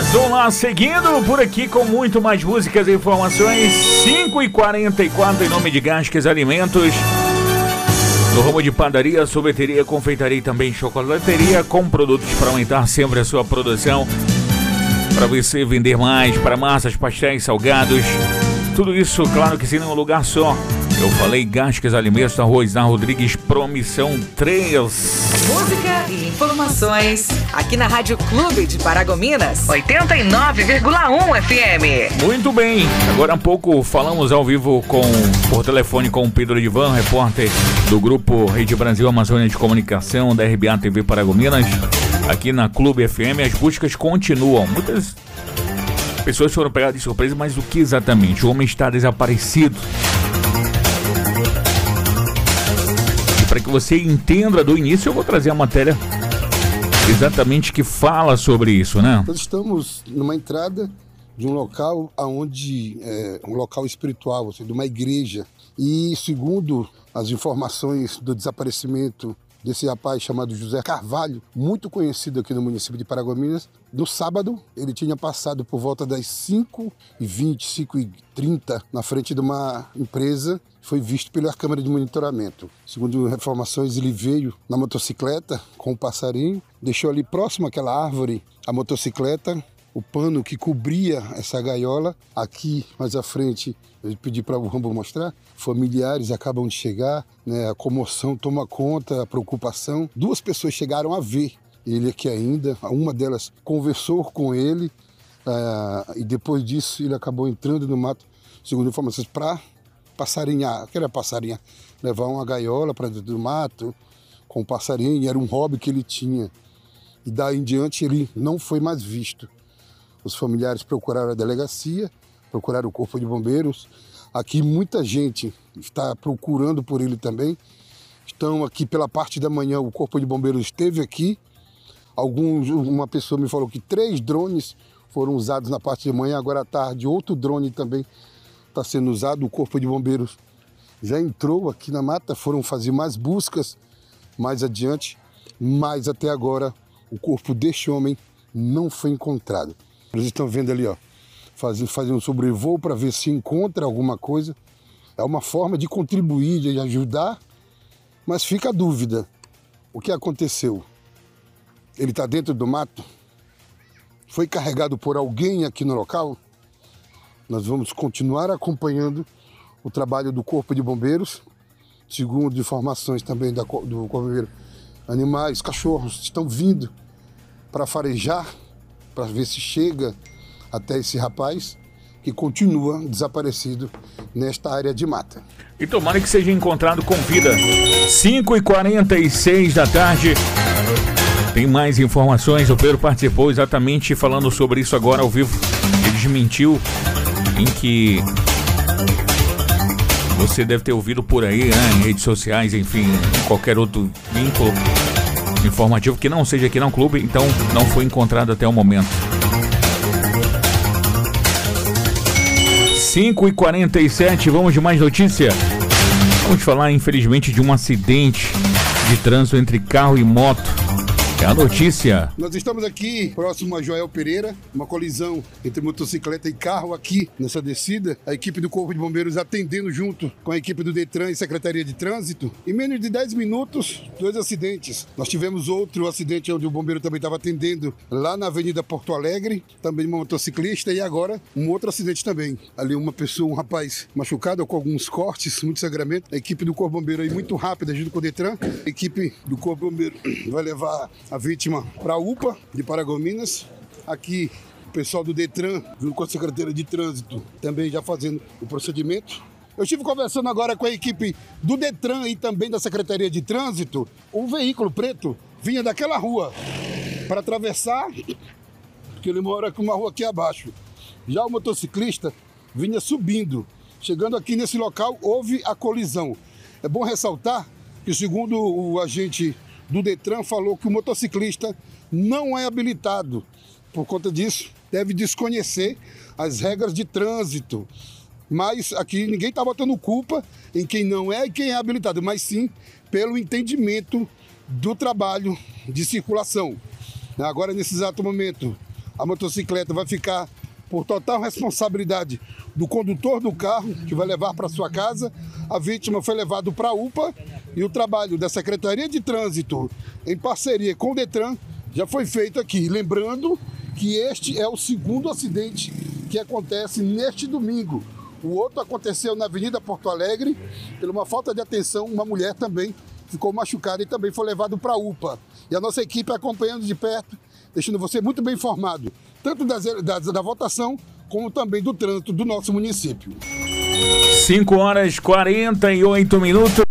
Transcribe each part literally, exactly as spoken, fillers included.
Vamos lá, seguindo por aqui com muito mais músicas e informações. cinco e quarenta e quatro em nome de Gasques Alimentos. No ramo de padaria, sorveteria, confeitaria e também chocolateria, com produtos para aumentar sempre a sua produção. Para você vender mais, para massas, pastéis, salgados. Tudo isso, claro que sim, em um lugar só. Eu falei Gasques Alimentos, na rua Isar Rodrigues, Promissão três. Música e informações aqui na Rádio Clube de Paragominas, oitenta e nove vírgula um F M. Muito bem, agora há pouco falamos ao vivo com, por telefone com o Pedro Edivan, repórter do Grupo Rede Brasil Amazônia de Comunicação, da R B A T V Paragominas, aqui na Clube F M. As buscas continuam. Muitas pessoas foram pegadas de surpresa, mas o que exatamente? O homem está desaparecido. Para que você entenda do início, eu vou trazer a matéria exatamente que fala sobre isso, né? Nós estamos numa entrada de um local onde é um local espiritual, ou seja, de uma igreja. E segundo as informações do desaparecimento desse rapaz chamado José Carvalho, muito conhecido aqui no município de Paragominas, no sábado ele tinha passado por volta das cinco e vinte, cinco e trinta na frente de uma empresa. Foi visto pela câmera de monitoramento. Segundo informações, ele veio na motocicleta com o passarinho, deixou ali próximo àquela árvore a motocicleta, o pano que cobria essa gaiola. Aqui mais à frente, eu pedi para o Rambo mostrar, familiares acabam de chegar, né? A comoção toma conta, a preocupação. Duas pessoas chegaram a ver ele aqui ainda, uma delas conversou com ele uh, e depois disso ele acabou entrando no mato, segundo informações, para passarinhar, que era passarinhar, levar uma gaiola para dentro do mato com o passarinho, era um hobby que ele tinha. E daí em diante ele não foi mais visto. Os familiares procuraram a delegacia, procuraram o Corpo de Bombeiros. Aqui muita gente está procurando por ele também. Estão aqui pela parte da manhã, o Corpo de Bombeiros esteve aqui. Alguns, uma pessoa me falou que três drones foram usados na parte de manhã, agora à tarde outro drone também está sendo usado. O Corpo de Bombeiros já entrou aqui na mata, foram fazer mais buscas mais adiante, mas até agora o corpo deste homem não foi encontrado. Vocês estão vendo ali, ó, fazendo, fazendo um sobrevoo para ver se encontra alguma coisa. É uma forma de contribuir, de ajudar, mas fica a dúvida. O que aconteceu? Ele está dentro do mato? Foi carregado por alguém aqui no local? Nós vamos continuar acompanhando o trabalho do Corpo de Bombeiros. Segundo informações também da, do Corpo de Bombeiros, animais, cachorros estão vindo para farejar, para ver se chega até esse rapaz que continua desaparecido nesta área de mata. E tomara que seja encontrado com vida. cinco e quarenta e seis da tarde. Tem mais informações. O Pedro participou exatamente falando sobre isso agora ao vivo. Ele desmentiu em que você deve ter ouvido por aí, né, em redes sociais, enfim, qualquer outro vínculo informativo que não seja aqui no clube, então não foi encontrado até o momento. cinco e quarenta e sete, vamos de mais notícia. Vamos falar, infelizmente, de um acidente de trânsito entre carro e moto. É a notícia. Nós estamos aqui próximo a Joel Pereira, uma colisão entre motocicleta e carro aqui nessa descida. A equipe do Corpo de Bombeiros atendendo junto com a equipe do Detran e Secretaria de Trânsito. Em menos de dez minutos, dois acidentes. Nós tivemos outro acidente onde o bombeiro também estava atendendo lá na Avenida Porto Alegre, também uma motociclista, e agora um outro acidente também. Ali uma pessoa, um rapaz machucado com alguns cortes, muito sangramento. A equipe do Corpo Bombeiro aí muito rápida junto com o Detran. A equipe do Corpo Bombeiro vai levar a vítima para a U P A de Paragominas. Aqui o pessoal do Detran, junto com a Secretaria de Trânsito, também já fazendo o procedimento. Eu estive conversando agora com a equipe do Detran e também da Secretaria de Trânsito. Um veículo preto vinha daquela rua para atravessar, porque ele mora com uma rua aqui abaixo. Já o motociclista vinha subindo. Chegando aqui nesse local, houve a colisão. É bom ressaltar que, segundo o agente do Detran, falou que o motociclista não é habilitado. Por conta disso, deve desconhecer as regras de trânsito. Mas aqui ninguém está botando culpa em quem não é e quem é habilitado, mas sim pelo entendimento do trabalho de circulação. Agora, nesse exato momento, A motocicleta vai ficar por total responsabilidade do condutor do carro, que vai levar para sua casa. A vítima foi levada para a U P A e o trabalho da Secretaria de Trânsito, em parceria com o Detran, já foi feito aqui. Lembrando que este é o segundo acidente que acontece neste domingo. O outro aconteceu na Avenida Porto Alegre. Por uma falta de atenção, uma mulher também ficou machucada e também foi levado para a U P A. E a nossa equipe acompanhando de perto, deixando você muito bem informado, tanto das, das, da votação, como também do trânsito do nosso município. cinco horas e quarenta e oito minutos.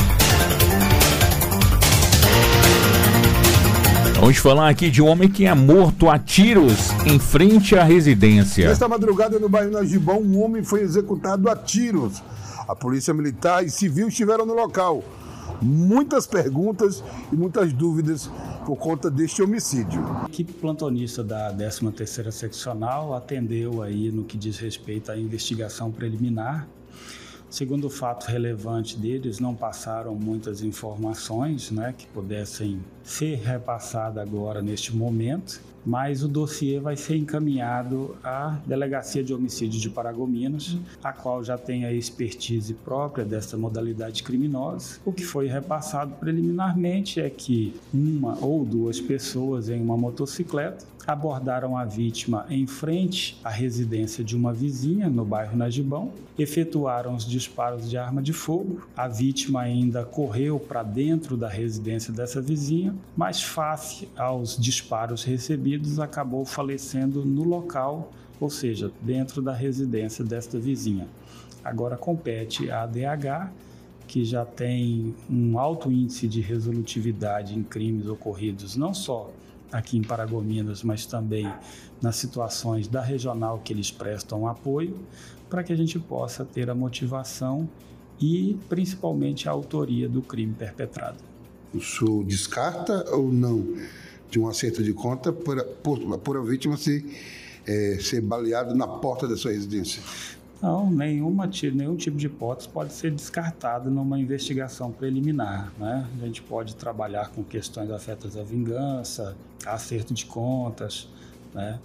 Vamos falar aqui de um homem que é morto a tiros em frente à residência. Nesta madrugada, no bairro Najibão, um homem foi executado a tiros. A polícia militar e civil estiveram no local. Muitas perguntas e muitas dúvidas por conta deste homicídio. A equipe plantonista da décima terceira Seccional atendeu aí no que diz respeito à investigação preliminar. Segundo o fato relevante deles, não passaram muitas informações, né, que pudessem ser repassadas agora neste momento, mas o dossiê vai ser encaminhado à Delegacia de Homicídio de Paragominas, a qual já tem a expertise própria dessa modalidade criminosa. O que foi repassado preliminarmente é que uma ou duas pessoas em uma motocicleta abordaram a vítima em frente à residência de uma vizinha no bairro Najibão, efetuaram os disparos de arma de fogo. A vítima ainda correu para dentro da residência dessa vizinha, mas face aos disparos recebidos acabou falecendo no local, ou seja, dentro da residência desta vizinha. Agora compete à A D H, que já tem um alto índice de resolutividade em crimes ocorridos não só aqui em Paragominas, mas também nas situações da regional que eles prestam apoio, para que a gente possa ter a motivação e principalmente a autoria do crime perpetrado. O senhor descarta ou não de um acerto de conta por, por, por a vítima ser, é, ser baleado na porta da sua residência? Não, nenhuma, nenhum tipo de hipótese pode ser descartado numa investigação preliminar, né? A gente pode trabalhar com questões afetas à vingança, acerto de contas, né?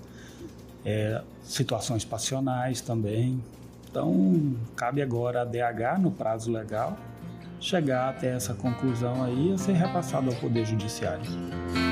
É, situações passionais também. Então, cabe agora a D H, no prazo legal, chegar até essa conclusão aí e ser repassado ao Poder Judiciário.